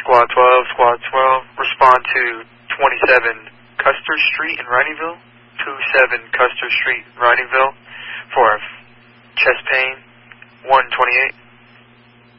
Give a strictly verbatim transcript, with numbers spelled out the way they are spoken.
Squad twelve, Squad twelve, respond to twenty-seven Custer Street in Wrightyville, twenty-seven Custer Street, Wrightyville, for chest pain, one twenty-eight.